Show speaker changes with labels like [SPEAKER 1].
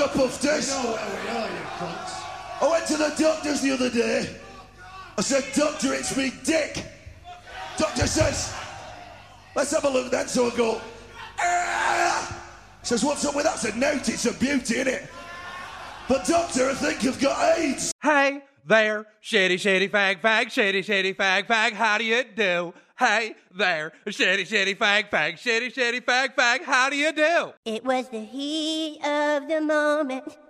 [SPEAKER 1] Cocker Pufters.
[SPEAKER 2] You know where we are, you cunts.
[SPEAKER 1] I went to the doctor's the other day. I said, Doctor, it's me dick. Doctor says, let's have a look then. So I go, ah! Says, what's up with that? I said, note, it's a beauty, innit? But doctor, I think I've got AIDS.
[SPEAKER 3] Hey there, shitty fag, shitty fag, how do you do? Hey there, shitty fag, shitty fag, how do you do?
[SPEAKER 4] It was the heat of the moment.